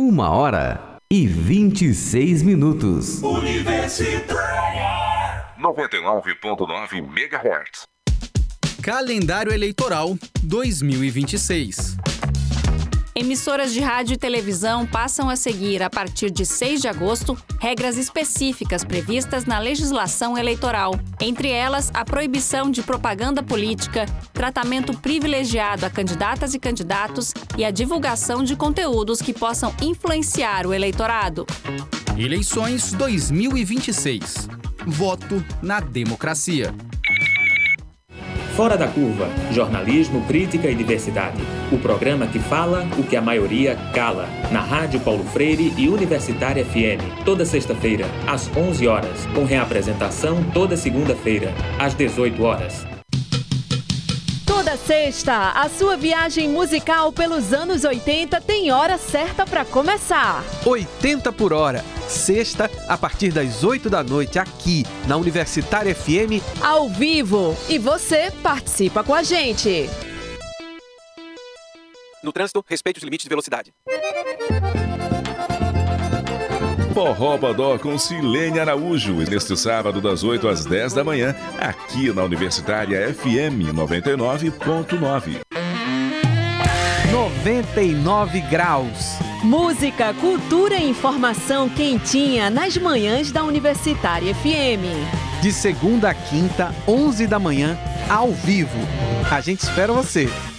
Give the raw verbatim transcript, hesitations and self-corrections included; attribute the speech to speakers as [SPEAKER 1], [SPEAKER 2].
[SPEAKER 1] Uma hora e vinte e seis minutos.
[SPEAKER 2] Universitária noventa e nove ponto nove megahertz.
[SPEAKER 3] Calendário Eleitoral dois mil e vinte e seis.
[SPEAKER 4] Emissoras de rádio e televisão passam a seguir, a partir de seis de agosto, regras específicas previstas na legislação eleitoral. Entre elas, a proibição de propaganda política, tratamento privilegiado a candidatas e candidatos e a divulgação de conteúdos que possam influenciar o eleitorado.
[SPEAKER 3] Eleições dois mil e vinte e seis. Voto na democracia.
[SPEAKER 5] Fora da Curva, jornalismo, crítica e diversidade. O programa que fala o que a maioria cala. Na Rádio Paulo Freire e Universitária F M. Toda sexta-feira, às onze horas. Com reapresentação toda segunda-feira, às dezoito horas.
[SPEAKER 6] Toda sexta, a sua viagem musical pelos anos oitenta tem hora certa para começar.
[SPEAKER 7] oitenta por hora. Sexta, a partir das oito da noite, aqui na Universitária F M.
[SPEAKER 6] Ao vivo. E você participa com a gente.
[SPEAKER 7] No trânsito, respeite os limites de velocidade.
[SPEAKER 2] Forró Bodó com Silene Araújo, neste sábado das oito às dez da manhã, aqui na Universitária F M noventa e nove ponto nove.
[SPEAKER 7] noventa e nove graus.
[SPEAKER 6] Música, cultura e informação quentinha nas manhãs da Universitária F M.
[SPEAKER 7] De segunda a quinta, onze da manhã, ao vivo. A gente espera você.